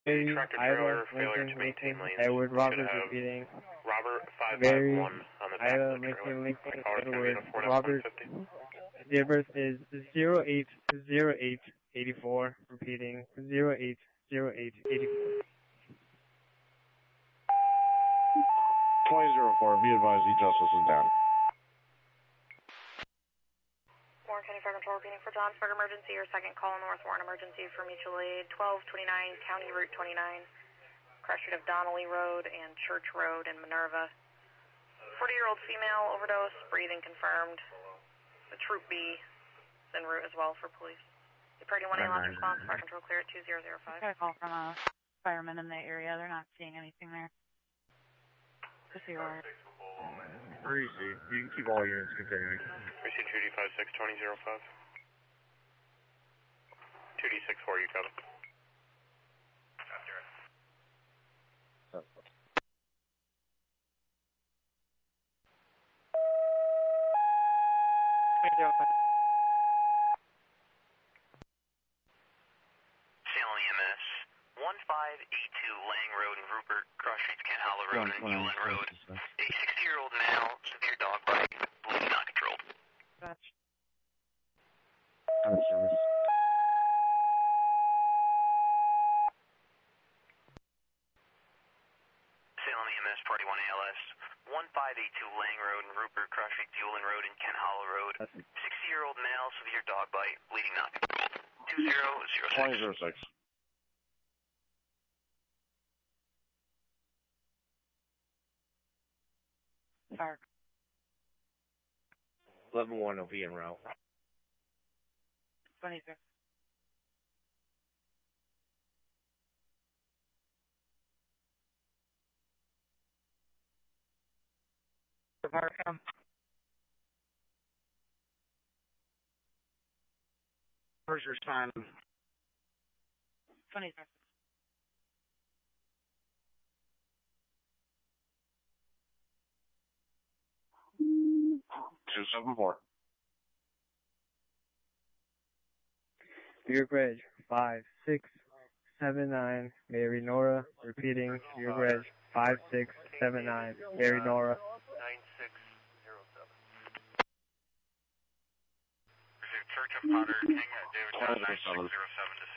Tractor trailer, failure to maintain lanes. Edward Roberts repeating. Robert 551 on the back of the trailer. Edward Robert. Date of birth is 080884. Repeating 080884. 2004. Be advised, E-Justice is down. Warren County Fire Control repeating for Johnsburg emergency or second call North Warren emergency for mutual aid 1229 County Route 29, crash rate of Donnelly Road and Church Road in Minerva. 40-year-old female overdose, breathing confirmed. The Troop B is en route as well for police. The priority 1 ambulance response, Fire Control clear at 2005. I got a call from a fireman in the area. They're not seeing anything there. Just so you're aware. Easy. You can keep all units continuing. Receive 2D56 2005. 2D64, you copy. Salem EMS, 1582 Lang Road in Rupert, cross streets Kent Hollow Road and Hewlin Road. A 60-year-old male, severe dog bite, bleeding not controlled. Gotcha. Service. Salem EMS, Party 1 ALS, 1582 Lang Road in Rupert, cross streets Hewlin Road and Kent Hollow Road. 60-year-old male, severe dog bite, bleeding not controlled. 2006. 2006. Fire. 11-1 will be en route. 26. Markham. Where's your sign? 26. Two 7-4. Buick Reg 5679 Mary Nora. Repeating Buick Reg 5679 Mary Nora. 9607. Church of Potter King, David John 9607 to